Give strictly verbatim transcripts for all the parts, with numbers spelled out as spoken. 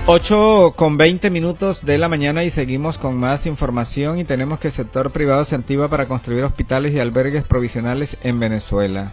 ocho con veinte minutos de la mañana y seguimos con más información y tenemos que el sector privado se activa para construir hospitales y albergues provisionales en Venezuela.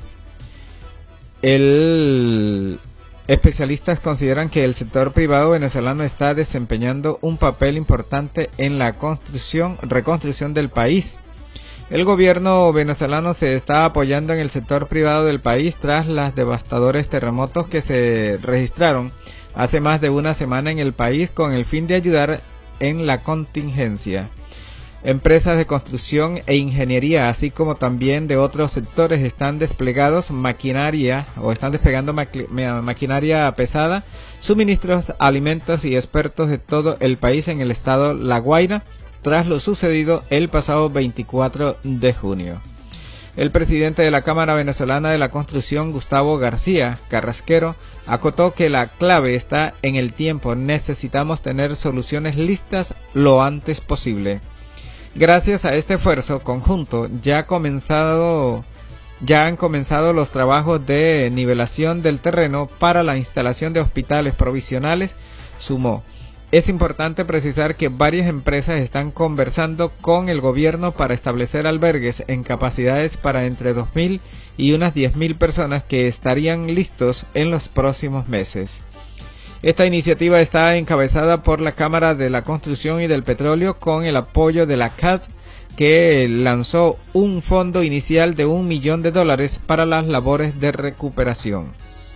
El... Especialistas consideran que el sector privado venezolano está desempeñando un papel importante en la construcción, reconstrucción del país. El gobierno venezolano se está apoyando en el sector privado del país tras los devastadores terremotos que se registraron hace más de una semana en el país con el fin de ayudar en la contingencia. Empresas de construcción e ingeniería, así como también de otros sectores, están desplegados maquinaria o están desplegando maqui maquinaria pesada, suministros, alimentos y expertos de todo el país en el estado La Guaira, tras lo sucedido el pasado veinticuatro de junio. El presidente de la Cámara Venezolana de la Construcción, Gustavo García Carrasquero, acotó que la clave está en el tiempo. Necesitamos tener soluciones listas lo antes posible. Gracias a este esfuerzo conjunto ya, ha comenzado, ya han comenzado los trabajos de nivelación del terreno para la instalación de hospitales provisionales, sumó. Es importante precisar que varias empresas están conversando con el gobierno para establecer albergues en capacidades para entre dos mil y unas diez mil personas que estarían listos en los próximos meses. Esta iniciativa está encabezada por la Cámara de la Construcción y del Petróleo con el apoyo de la C A D, que lanzó un fondo inicial de un millón de dólares para las labores de recuperación.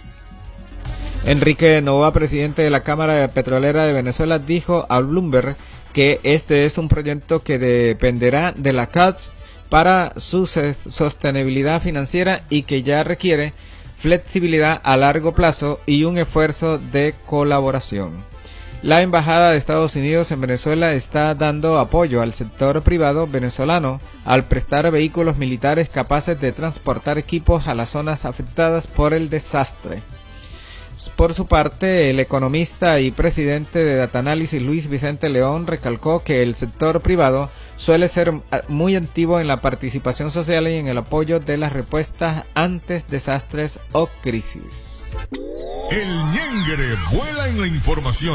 Enrique Nova, presidente de la Cámara Petrolera de Venezuela, dijo a Bloomberg que este es un proyecto que dependerá de la C A D para su sostenibilidad financiera y que ya requiere flexibilidad a largo plazo y un esfuerzo de colaboración. La Embajada de Estados Unidos en Venezuela está dando apoyo al sector privado venezolano al prestar vehículos militares capaces de transportar equipos a las zonas afectadas por el desastre. Por su parte, el economista y presidente de Datanalysis, Luis Vicente León, recalcó que el sector privado suele ser muy activo en la participación social y en el apoyo de las respuestas ante desastres o crisis. El ñengre vuela en la información.